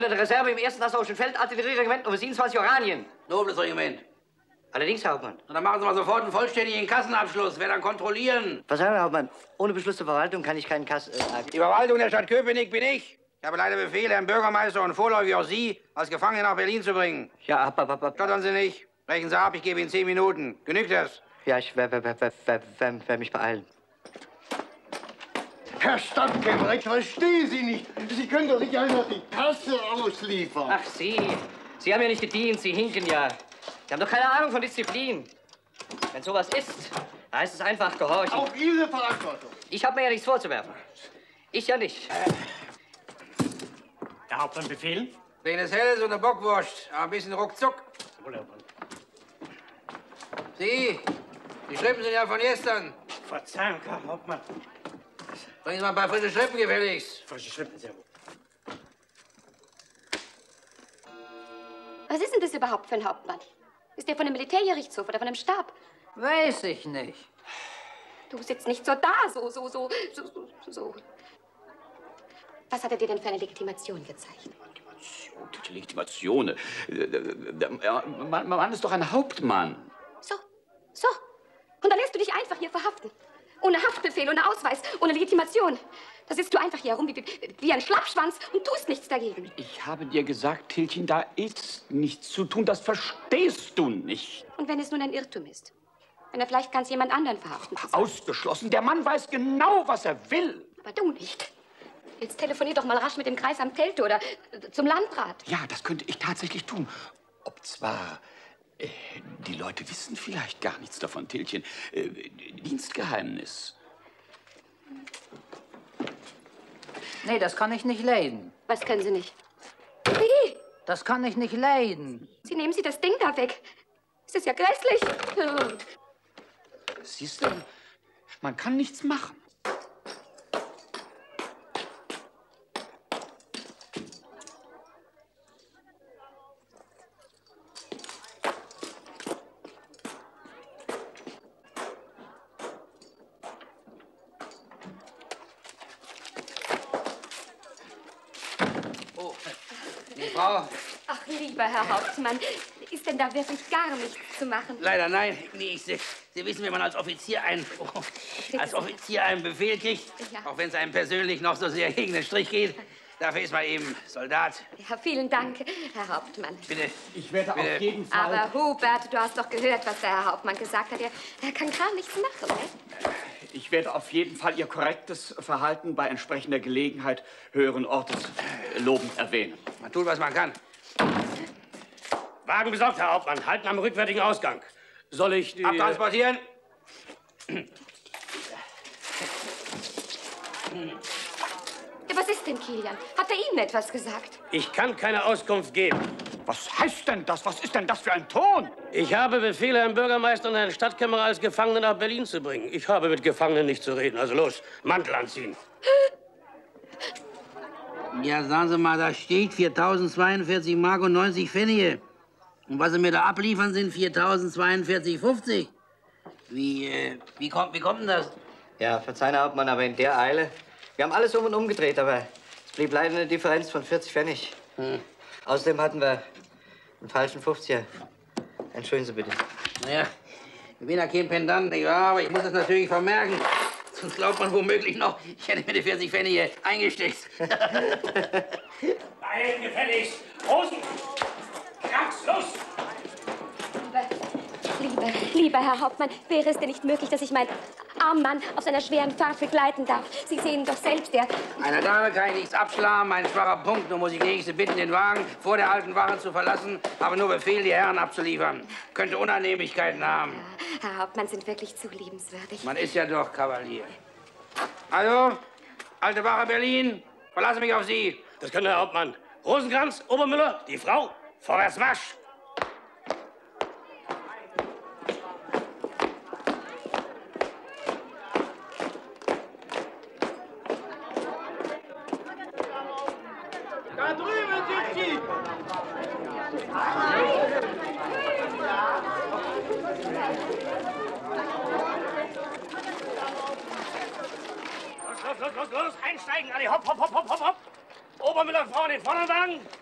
der Reserve im 1. Nassauischen Feldartillerieregiment Nummer 27 Oranien. Nobles Regiment. Allerdings, Herr Hauptmann. Und dann machen Sie mal sofort einen vollständigen Kassenabschluss. Wer dann kontrollieren? Verzeihung, Herr Hauptmann. Ohne Beschluss der Verwaltung kann ich keinen Die Verwaltung der Stadt Köpenick bin ich. Ich habe leider Befehl, Herrn Bürgermeister und vorläufig auch Sie als Gefangene nach Berlin zu bringen. Ja, ab. Stottern Sie nicht. Brechen Sie ab, ich gebe Ihnen 10 Minuten. Genügt das? Ja, ich werde mich beeilen. Herr Stadtkämmerer, ich verstehe Sie nicht. Sie können doch nicht einfach die Kasse ausliefern. Ach, Sie. Sie haben ja nicht gedient, Sie hinken ja. Sie haben doch keine Ahnung von Disziplin. Wenn sowas ist, heißt es einfach gehorchen. Auf Ihre Verantwortung. Ich habe mir ja nichts vorzuwerfen. Ich ja nicht. Der Hauptmann befehlen? Kleines Helles und eine Bockwurst. Aber ein bisschen ruckzuck. Jawohl, Hauptmann. Sie, die Schrippen sind ja von gestern. Verzeihung, Herr Hauptmann. Bringen Sie mal ein paar frische Schrippen gefälligst. Frische Schrippen, sehr wohl. Was ist denn das überhaupt für ein Hauptmann? Ist der von einem Militärgerichtshof oder von einem Stab? Weiß ich nicht. Du sitzt nicht so da, so. Was hat er dir denn für eine Legitimation gezeichnet? Legitimation? Man ist doch ein Hauptmann. So. Und dann lässt du dich einfach hier verhaften. Ohne Haftbefehl, ohne Ausweis, ohne Legitimation. Da sitzt du einfach hier herum wie ein Schlappschwanz und tust nichts dagegen. Ich habe dir gesagt, Tilchen, da ist nichts zu tun. Das verstehst du nicht. Und wenn es nun ein Irrtum ist? Wenn er vielleicht ganz jemand anderen verhaften soll? Ausgeschlossen. Der Mann weiß genau, was er will. Aber du nicht. Jetzt telefonier doch mal rasch mit dem Kreisamt Teltow oder zum Landrat. Ja, das könnte ich tatsächlich tun. Ob zwar... die Leute wissen vielleicht gar nichts davon, Tilchen. Dienstgeheimnis. Nee, das kann ich nicht leiden. Was können Sie nicht? Wie? Das kann ich nicht leiden. Sie nehmen Sie das Ding da weg. Es ist ja grässlich. Siehst du, man kann nichts machen. Frau? Ach, lieber Herr Hauptmann, ist denn da wirklich gar nichts zu machen? Leider nein. Nee, Sie wissen, wie man als Offizier einen Befehl kriegt, Ja. auch wenn es einem persönlich noch so sehr gegen den Strich geht. Dafür ist man eben Soldat. Ja, vielen Dank, Herr Hauptmann. Bitte. Ich werde auf jeden Fall... Aber Hubert, du hast doch gehört, was der Herr Hauptmann gesagt hat. Er kann gar nichts machen, ne? Ich werde auf jeden Fall Ihr korrektes Verhalten bei entsprechender Gelegenheit höheren Ortes lobend erwähnen. Man tut, was man kann. Wagen besorgt, Herr Hauptmann. Halten am rückwärtigen Ausgang. Soll ich die... Abtransportieren? Ja, was ist denn, Kilian? Hat er Ihnen etwas gesagt? Ich kann keine Auskunft geben. Was heißt denn das? Was ist denn das für ein Ton? Ich habe Befehl, Herrn Bürgermeister und Herrn Stadtkämmerer als Gefangene nach Berlin zu bringen. Ich habe mit Gefangenen nicht zu reden. Also los, Mantel anziehen. Ja, sagen Sie mal, da steht 4.042 Mark und 90 Pfennige. Und was Sie mir da abliefern, sind 4.042,50. Wie kommt denn das? Ja, verzeihen, Herr Hauptmann, aber in der Eile. Wir haben alles um und umgedreht, aber es blieb leider eine Differenz von 40 Pfennig. Außerdem hatten wir einen falschen 50er. Entschuldigen Sie bitte. Naja, ich bin ja kein Pendant, nicht wahr? Aber ich muss das natürlich vermerken. Sonst glaubt man womöglich noch, ich hätte mir die 40 Pfennige eingesteckt. Beiden gefälligst. Rosen! Krams, los! Lieber Herr Hauptmann, wäre es denn nicht möglich, dass ich meinen armen Mann auf seiner schweren Fahrt begleiten darf? Sie sehen doch selbst, Einer Dame kann ich nichts abschlagen, mein schwacher Punkt. Nur muss ich nächste bitten, den Wagen vor der alten Wache zu verlassen. Habe nur Befehl, die Herren abzuliefern. Könnte Unannehmlichkeiten haben. Herr Hauptmann sind wirklich zu liebenswürdig. Man ist ja doch Kavalier. Also, alte Wache Berlin, verlasse mich auf Sie. Das kann der Hauptmann. Rosenkranz, Obermüller, die Frau. Vorwärts Marsch! Da drüben sind Sie! Los! Einsteigen, alle! Hopp! Obermüller, Frau in den vorderen Wagen!